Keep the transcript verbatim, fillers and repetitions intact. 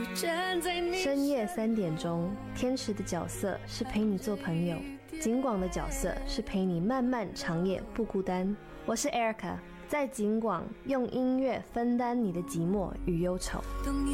深夜三点钟，天池的角色是陪你做朋友，景广的角色是陪你漫漫长夜不孤单。我是 Erica， 在景广用音乐分担你的寂寞与忧愁。